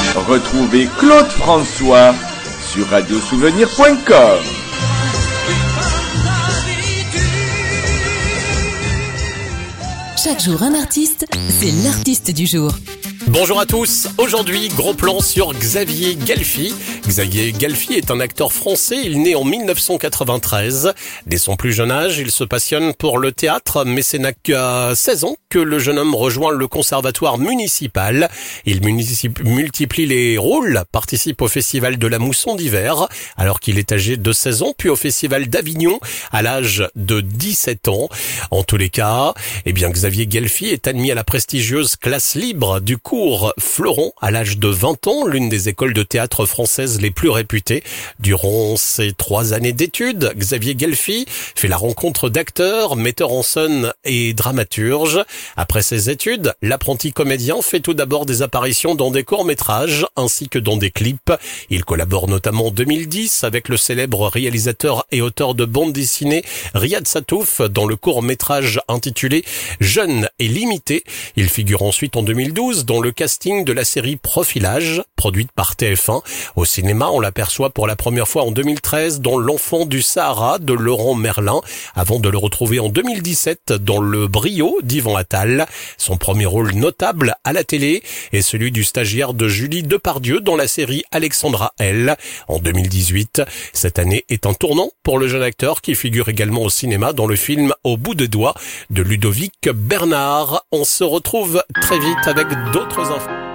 Retrouvez Claude François sur radiosouvenir.com. Chaque jour un artiste, c'est l'artiste du jour. Bonjour à tous, aujourd'hui gros plan sur Xavier Galfi. Xavier Galfi est un acteur français, il naît en 1993. Dès son plus jeune âge, il se passionne pour le théâtre, mais c'est qu'à 16 ans que le jeune homme rejoint le conservatoire municipal. Il multiplie les rôles, participe au festival de la Mousson d'hiver alors qu'il est âgé de 16 ans, puis au festival d'Avignon à l'âge de 17 ans. En tous les cas, Xavier Galfi est admis à la prestigieuse classe libre du cours Fleuron à l'âge de 20 ans, l'une des écoles de théâtre françaises les plus réputées. Durant ses 3 années d'études, Xavier Galfi fait la rencontre d'acteurs, metteurs en scène et dramaturges. Après ses études, l'apprenti comédien fait tout d'abord des apparitions dans des courts-métrages ainsi que dans des clips. Il collabore notamment en 2010 avec le célèbre réalisateur et auteur de bande dessinée Riyad Satouf dans le court-métrage intitulé Jeune et limité. Il figure ensuite en 2012 dans le casting de la série Profilage, produite par TF1. Au cinéma, on l'aperçoit pour la première fois en 2013 dans L'Enfant du Sahara de Laurent Merlin, avant de le retrouver en 2017 dans Le Brio d'Yvan Attal. Son premier rôle notable à la télé est celui du stagiaire de Julie Depardieu dans la série Alexandra L. En 2018, cette année est un tournant pour le jeune acteur qui figure également au cinéma dans le film Au bout des doigts de Ludovic Bernard. On se retrouve très vite avec d'autres infos.